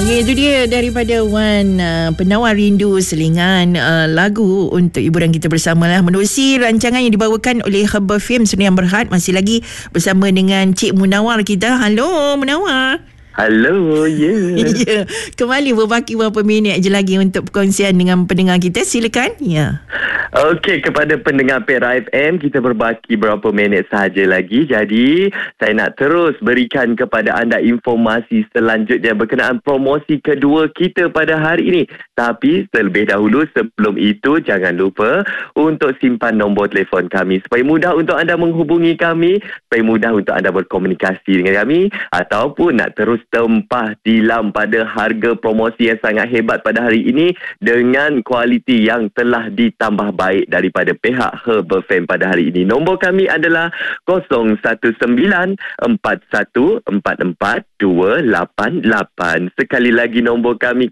Okey, itu dia daripada Wan, penawar rindu selingan lagu untuk hiburan kita bersama lah. Menerusi rancangan yang dibawakan oleh Herbal Fame Sdn Bhd. Masih lagi bersama dengan Cik Munawar kita. Halo Munawar. Halo, Ya, kembali berbaki beberapa minit je lagi untuk perkongsian dengan pendengar kita. Silakan. Ya. Okey, kepada pendengar Perak FM, kita berbaki beberapa minit sahaja lagi. Jadi, saya nak terus berikan kepada anda informasi selanjutnya berkenaan promosi kedua kita pada hari ini. Tapi, terlebih dahulu sebelum itu, jangan lupa untuk simpan nombor telefon kami supaya mudah untuk anda menghubungi kami, supaya mudah untuk anda berkomunikasi dengan kami, ataupun nak terus tempah tilam pada harga promosi yang sangat hebat pada hari ini dengan kualiti yang telah ditambah baik daripada pihak Herbal Fame pada hari ini. Nombor kami adalah 019-4144-288. Sekali lagi nombor kami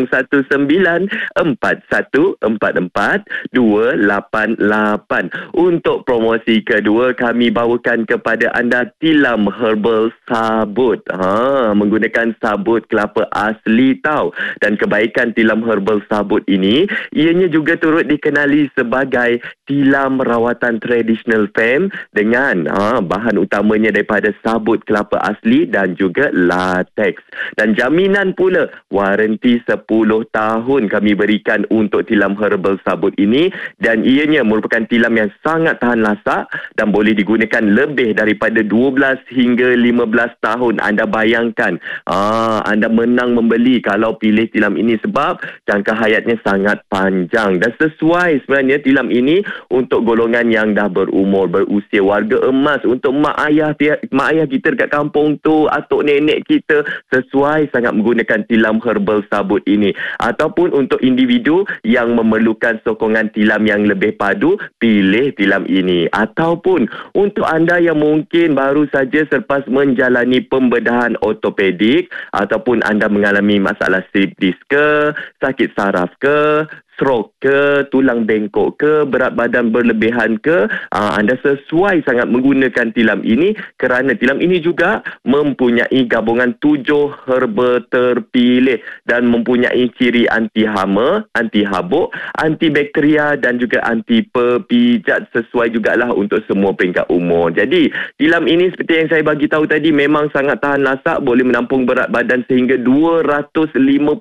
019-4144-288. Untuk promosi kedua, kami bawakan kepada anda tilam herbal sabut. Menggunakan sabut kelapa asli tau. Dan kebaikan tilam herbal sabut ini, ianya juga turut dikenali sebagai tilam rawatan tradisional Fame dengan bahan utamanya daripada sabut kelapa asli dan juga latex. Dan jaminan pula waranti 10 tahun kami berikan untuk tilam herbal sabut ini, dan ianya merupakan tilam yang sangat tahan lasak dan boleh digunakan lebih daripada 12 hingga 15 tahun. Anda bayangkan, anda menang membeli kalau pilih tilam ini sebab jangka hayatnya sangat panjang dan sesuai sebenarnya tilam ini untuk golongan yang dah berumur, berusia, warga emas, untuk mak ayah kita dekat kampung tu, atuk nenek kita, sesuai sangat menggunakan tilam herbal sabut ini. Ataupun untuk individu yang memerlukan sokongan tilam yang lebih padu, pilih tilam ini. Ataupun untuk anda yang mungkin baru saja selepas menjalani pembedahan ortopedik, ataupun anda mengalami masalah slip disc ke, sakit saraf ke, stroke ke, tulang bengkok ke, berat badan berlebihan ke, anda sesuai sangat menggunakan tilam ini kerana tilam ini juga mempunyai gabungan 7 herba terpilih dan mempunyai ciri anti hama, anti habuk, antibakteria dan juga anti pepijat, sesuai jugalah untuk semua peringkat umur. Jadi, tilam ini seperti yang saya bagi tahu tadi memang sangat tahan lasak, boleh menampung berat badan sehingga 250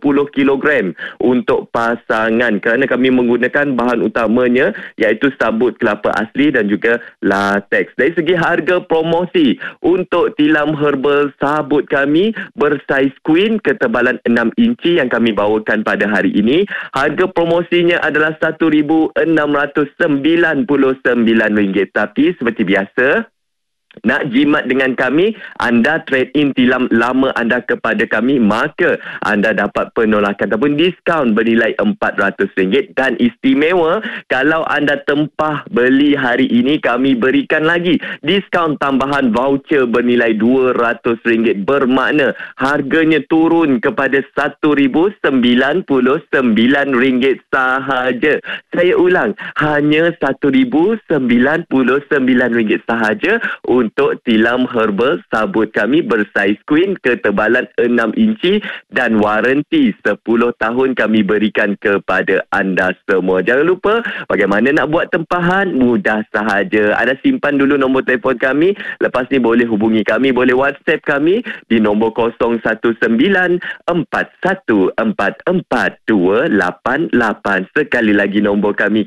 kg untuk pasangan, kerana kami menggunakan bahan utamanya iaitu sabut kelapa asli dan juga latex. Dari segi harga promosi untuk tilam herbal sabut kami bersaiz queen ketebalan 6 inci yang kami bawakan pada hari ini, harga promosinya adalah RM1,699. Tapi seperti biasa, nak jimat dengan kami, anda trade in tilam lama anda kepada kami, maka anda dapat penolakan ataupun diskaun bernilai RM400. Dan istimewa, kalau anda tempah beli hari ini, kami berikan lagi diskaun tambahan voucher bernilai RM200, bermakna harganya turun kepada RM1,099 sahaja. Saya ulang, hanya RM1,099 sahaja untuk tilam herbal sabut kami bersaiz queen ketebalan 6 inci dan waranti 10 tahun kami berikan kepada anda semua. Jangan lupa, bagaimana nak buat tempahan? Mudah sahaja. Anda simpan dulu nombor telefon kami, lepas ni boleh hubungi kami, boleh WhatsApp kami di nombor 019-4144-288. Sekali lagi nombor kami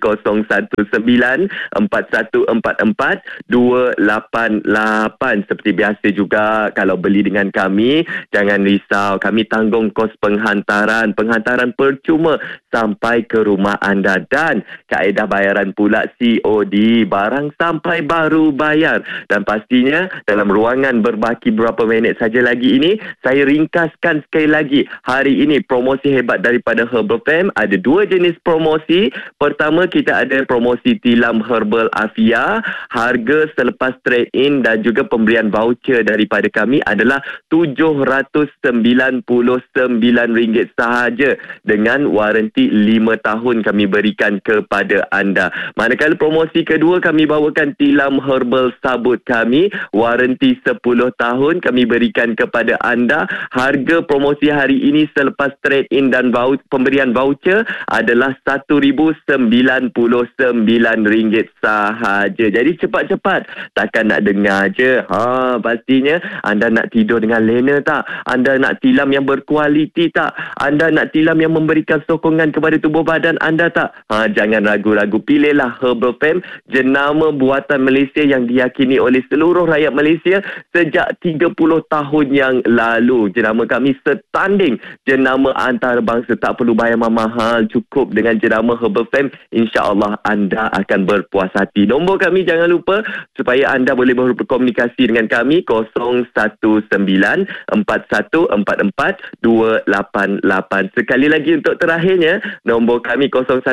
019-4144-288. Seperti biasa juga, kalau beli dengan kami, jangan risau, kami tanggung kos penghantaran percuma sampai ke rumah anda, dan kaedah bayaran pula COD, barang sampai baru bayar. Dan pastinya dalam ruangan berbaki beberapa minit saja lagi ini, saya ringkaskan sekali lagi hari ini promosi hebat daripada Herbal Fame. Ada 2 jenis promosi. Pertama, kita ada promosi tilam herbal Afia, harga selepas trade in dan juga pemberian voucher daripada kami adalah RM799 sahaja dengan waranti 5 tahun kami berikan kepada anda. Manakala promosi kedua kami bawakan tilam herbal sabut kami, waranti 10 tahun kami berikan kepada anda. Harga promosi hari ini selepas trade in dan pemberian voucher adalah RM1,099 sahaja. Jadi cepat-cepat, takkan nak dengar je. Pastinya anda nak tidur dengan lena tak? Anda nak tilam yang berkualiti tak? Anda nak tilam yang memberikan sokongan kepada tubuh badan anda tak? Jangan ragu-ragu, pilihlah Herbal Fem, jenama buatan Malaysia yang diyakini oleh seluruh rakyat Malaysia sejak 30 tahun yang lalu. Jenama kami setanding jenama antarabangsa, tak perlu bayar mahal, cukup dengan jenama Herbal Fem, insya-Allah anda akan berpuas hati. Nombor kami jangan lupa supaya anda boleh berkomunikasi dengan kami 0194144288. Sekali lagi untuk terakhirnya, nombor kami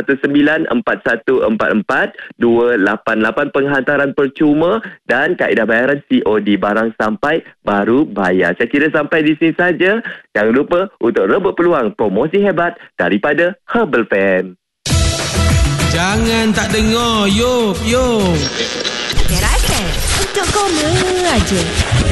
0194144288. Penghantaran percuma dan kaedah bayaran COD, barang sampai baru bayar. Saya kira sampai di sini saja. Jangan lupa untuk rebut peluang promosi hebat daripada Herbal Fem. Jangan tak dengar, Yop. Terasa untuk koma aja.